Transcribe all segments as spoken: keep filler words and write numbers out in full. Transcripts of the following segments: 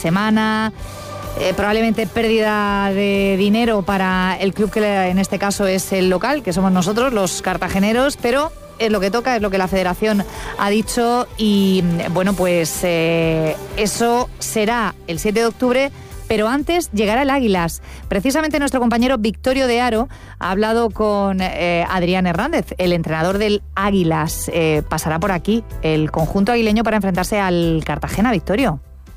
semana. Eh, probablemente pérdida de dinero para el club que en este caso es el local, que somos nosotros, los cartageneros, pero es lo que toca, es lo que la federación ha dicho y bueno, pues eh, eso será el siete de octubre, pero antes llegará el Águilas. Precisamente nuestro compañero Victorio de Aro ha hablado con eh, Adrián Hernández, el entrenador del Águilas. Eh, pasará por aquí el conjunto aguileño para enfrentarse al Cartagena. Victorio.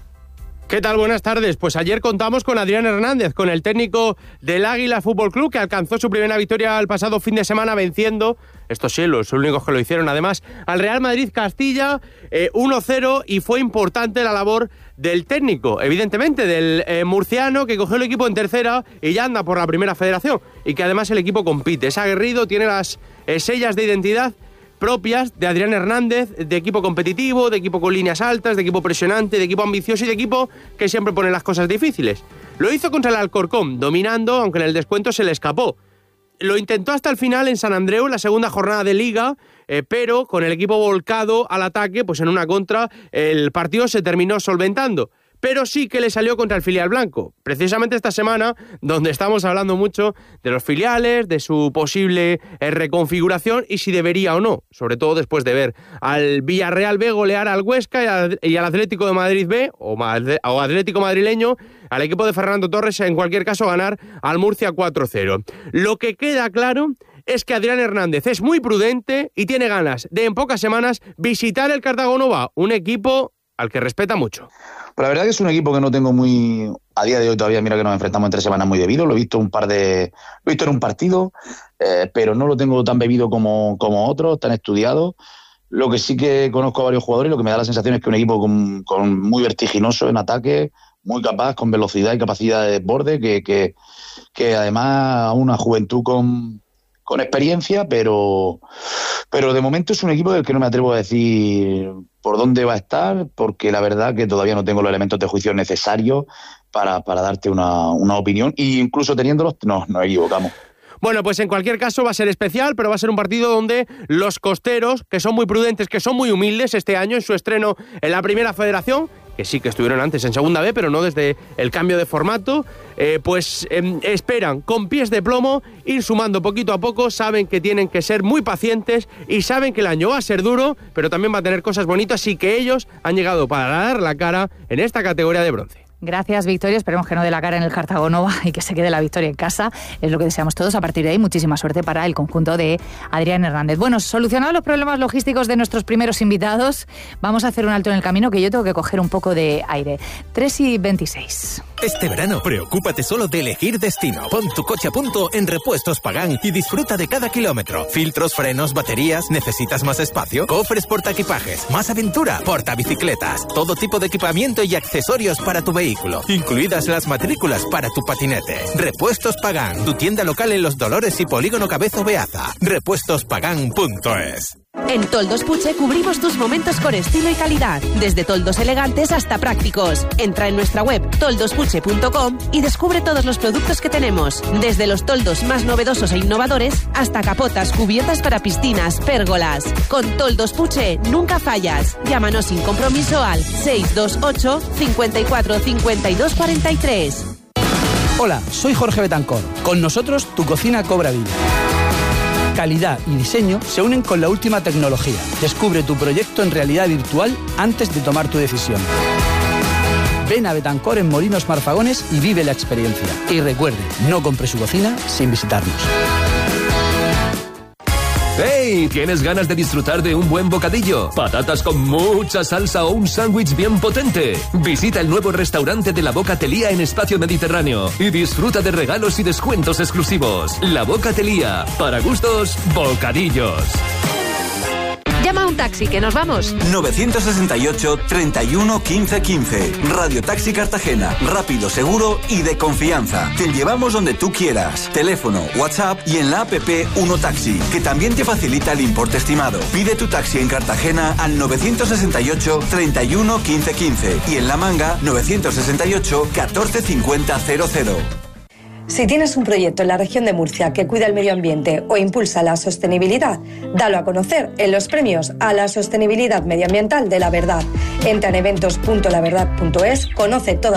¿Qué tal? Buenas tardes. Pues ayer contamos con Adrián Hernández, con el técnico del Águila Fútbol Club, que alcanzó su primera victoria el pasado fin de semana venciendo, estos sí, los únicos que lo hicieron además, al Real Madrid Castilla eh, uno cero, y fue importante la labor del técnico, evidentemente, del eh, murciano, que cogió el equipo en tercera y ya anda por la primera federación, y que además el equipo compite, es aguerrido, tiene las eh, sellas de identidad propias de Adrián Hernández, de equipo competitivo, de equipo con líneas altas, de equipo presionante, de equipo ambicioso y de equipo que siempre pone las cosas difíciles. Lo hizo contra el Alcorcón, dominando, aunque en el descuento se le escapó. Lo intentó hasta el final en San Andreu, en la segunda jornada de Liga, eh, pero con el equipo volcado al ataque, pues en una contra, el partido se terminó solventando. Pero sí que le salió contra el filial blanco. Precisamente esta semana, donde estamos hablando mucho de los filiales, de su posible eh, reconfiguración y si debería o no, sobre todo después de ver al Villarreal B golear al Huesca y al, y al Atlético de Madrid B, o, o Atlético madrileño, al equipo de Fernando Torres, en cualquier caso ganar al Murcia cuatro cero. Lo que queda claro es que Adrián Hernández es muy prudente y tiene ganas de en pocas semanas visitar el Cartagonova, un equipo al que respeta mucho. Pues la verdad que es un equipo que no tengo muy... A día de hoy todavía, mira que nos enfrentamos en tres semanas muy bebido, lo he visto un par de... Lo he visto en un partido, eh, pero no lo tengo tan bebido como, como otros, tan estudiado. Lo que sí que conozco a varios jugadores y lo que me da la sensación es que es un equipo con, con muy vertiginoso en ataque, muy capaz, con velocidad y capacidad de desborde, que, que, que además una juventud con... con experiencia, pero pero de momento es un equipo del que no me atrevo a decir por dónde va a estar, porque la verdad que todavía no tengo los elementos de juicio necesarios para, para darte una, una opinión, e incluso teniéndolos nos, nos equivocamos. Bueno, pues en cualquier caso va a ser especial, pero va a ser un partido donde los costeros, que son muy prudentes, que son muy humildes este año en su estreno en la Primera Federación, que sí que estuvieron antes en Segunda B, pero no desde el cambio de formato, eh, pues eh, esperan con pies de plomo ir sumando poquito a poco, saben que tienen que ser muy pacientes y saben que el año va a ser duro, pero también va a tener cosas bonitas y que ellos han llegado para dar la cara en esta categoría de bronce. Gracias, Victoria. Esperemos que no dé la cara en el Cartagonova y que se quede la victoria en casa. Es lo que deseamos todos. A partir de ahí, muchísima suerte para el conjunto de Adrián Hernández. Bueno, solucionados los problemas logísticos de nuestros primeros invitados, vamos a hacer un alto en el camino, que yo tengo que coger un poco de aire. tres y veintiséis. Este verano, preocúpate solo de elegir destino. Pon tu coche a punto en Repuestos Pagán y disfruta de cada kilómetro. Filtros, frenos, baterías. ¿Necesitas más espacio? Cofres portaequipajes, más aventura, portabicicletas, todo tipo de equipamiento y accesorios para tu vehículo, incluidas las matrículas para tu patinete. Repuestos Pagán, tu tienda local en Los Dolores y Polígono Cabezo Beaza. repuestos pagán punto es. En Toldos Puche cubrimos tus momentos con estilo y calidad, desde toldos elegantes hasta prácticos. Entra en nuestra web toldos puche punto com y descubre todos los productos que tenemos, desde los toldos más novedosos e innovadores hasta capotas, cubiertas para piscinas, pérgolas. Con Toldos Puche nunca fallas. Llámanos sin compromiso al seis dos ocho, cinco cuatro, cinco dos cuatro tres. Hola, soy Jorge Betancor. Con nosotros tu cocina cobra vida. Calidad y diseño se unen con la última tecnología. Descubre tu proyecto en realidad virtual antes de tomar tu decisión. Ven a Betancor en Molinos Marfagones y vive la experiencia. Y recuerde, no compre su cocina sin visitarnos. ¡Hey! ¿Tienes ganas de disfrutar de un buen bocadillo? ¿Patatas con mucha salsa o un sándwich bien potente? Visita el nuevo restaurante de La Bocatelía en Espacio Mediterráneo y disfruta de regalos y descuentos exclusivos. La Bocatelía, para gustos, bocadillos. Llama a un taxi, que nos vamos. nueve seis ocho, treinta y uno, quince, quince. Radio Taxi Cartagena. Rápido, seguro y de confianza. Te llevamos donde tú quieras. Teléfono, WhatsApp y en la app Uno Taxi, que también te facilita el importe estimado. Pide tu taxi en Cartagena al nueve seis ocho, treinta y uno, quince, quince y en La Manga nueve seis ocho, catorce, cincuenta, cero cero. Si tienes un proyecto en la región de Murcia que cuida el medio ambiente o impulsa la sostenibilidad, dalo a conocer en los premios a la sostenibilidad medioambiental de La Verdad. Entra en eventos punto la verdad punto es, conoce toda